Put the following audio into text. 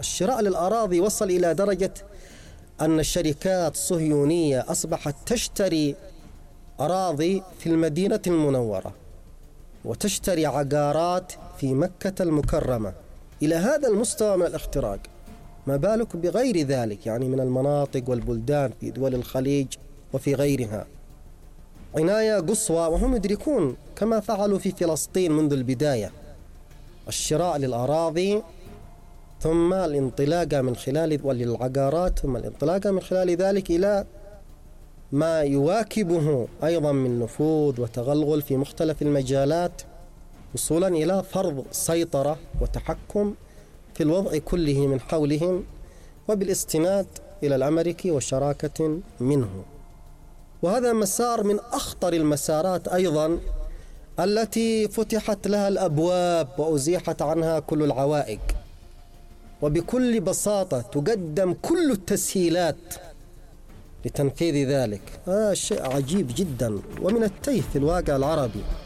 الشراء للأراضي وصل إلى درجة أن الشركات الصهيونية أصبحت تشتري أراضي في المدينة المنورة وتشتري عقارات في مكة المكرمة إلى هذا المستوى من الاختراق. ما بالك بغير ذلك، يعني من المناطق والبلدان في دول الخليج وفي غيرها. عناية قصوى، وهم يدركون كما فعلوا في فلسطين منذ البداية الشراء للأراضي ثم الانطلاق من خلال وللعقارات ثم الانطلاق من خلال ذلك إلى ما يواكبه أيضا من نفوذ وتغلغل في مختلف المجالات، وصولا إلى فرض سيطرة وتحكم في الوضع كله من حولهم، وبالاستناد إلى الأمريكي وشراكة منه. وهذا مسار من أخطر المسارات أيضا التي فتحت لها الأبواب وأزيحت عنها كل العوائق، وبكل بساطة تقدم كل التسهيلات لتنفيذ ذلك. شيء عجيب جدا ومن التيه في الواقع العربي.